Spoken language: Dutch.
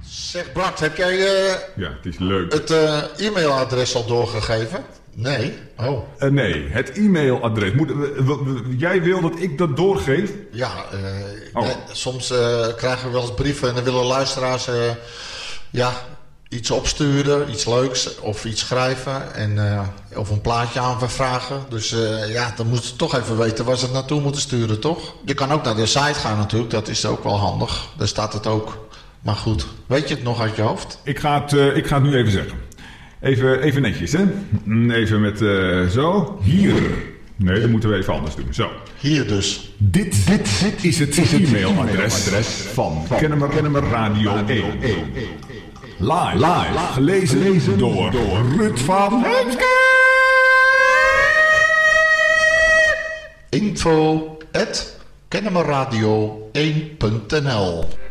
Zeg Bart, heb jij Ja, het is leuk. het e-mailadres al doorgegeven? Nee. Oh. Nee, het e-mailadres. Jij wil dat ik dat doorgeef? Ja, soms krijgen we wel eens brieven en dan willen luisteraars iets opsturen, iets leuks of iets schrijven of een plaatje aanvragen. Dus dan moeten ze toch even weten waar ze het naartoe moeten sturen, toch? Je kan ook naar de site gaan natuurlijk, dat is ook wel handig. Daar staat het ook. Maar goed, weet je het nog uit je hoofd? Ik ga het nu even zeggen. Even netjes, hè? Even met zo. Hier. Nee, dat moeten we even anders doen. Zo. Hier dus. Dit is het e-mailadres van Kennemer Radio 1. Live. Gelezen door Ruud van Heemskerk. info@kennemerradio1.nl